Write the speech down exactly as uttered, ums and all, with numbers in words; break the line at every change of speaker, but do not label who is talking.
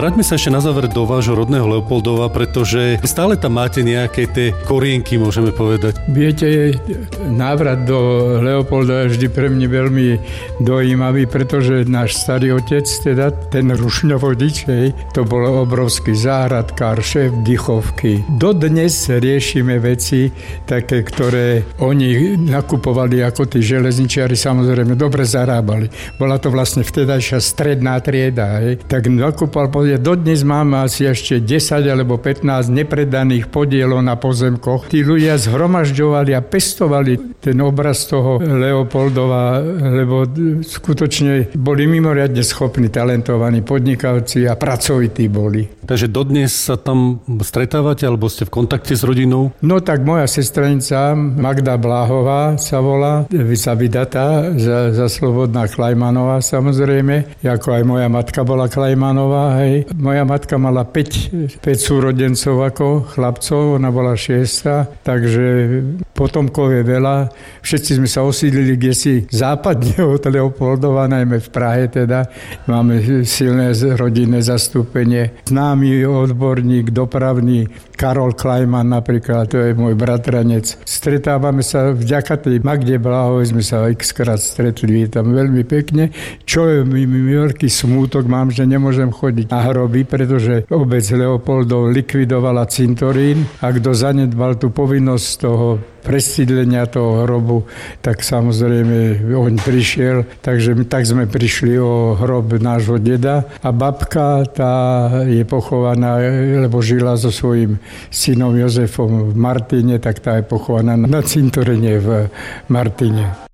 vráťme sa ešte na záver do vášho rodného Leopoldova, pretože stále tam máte nejaké tie korienky, môžeme povedať.
Viete, návrat do Leopolda je vždy pre mňa veľmi dojímavý, pretože náš starý otec, teda ten rušňovodič, hej, to bol obrovský záhradkár, šéf dychovky. Dodnes riešime veci také, ktoré oni nakupovali ako tí železničiari, samozrejme dobre zarábali. Bola to vlastne vtedajšia stredná trieda, hej. Tak nakúpal, dodnes máme asi ešte desať alebo pätnásť nepredaných podielov na pozemkoch. Tí ľudia zhromažďovali a pestovali ten obraz toho Leopoldova, lebo skutočne boli mimoriadne schopní, talentovaní podnikavci a pracovití boli.
Takže dodnes sa tam stretávate alebo ste v kontakte s rodinou?
No tak moja sestranica Magda Bláhová sa volá, sa vydatá za, za Slobodná Klajmanová samozrejme, ako aj moja matka bola Klajmanová. Hej. Moja matka mala päť súrodencov ako chlapcov, ona bola šiesta, takže potomkov je veľa. Všetci sme sa osídlili kdesi západne od Leopoldova, najmä v Prahe teda. Máme silné rodinné zastúpenie. Známy odborník, dopravný Karol Klajman napríklad, to je môj bratranec. Stretávame sa vďaka tej Magde Bláhovej, sme sa x-krát stretli, je tam veľmi pekne. Čo je mi, mi veľký smútok mám, že nemôžem chodiť na hroby, pretože obec Leopoldov likvidovala cintorín a kto zanedbal tú povinnosť toho presídlenia toho hrobu, tak samozrejme on prišiel, takže tak sme prišli o hrob nášho deda a babka tá je pochovaná, lebo žila so svojím synom Jozefom v Martine, tak tá je pochovaná na cintorine v Martine.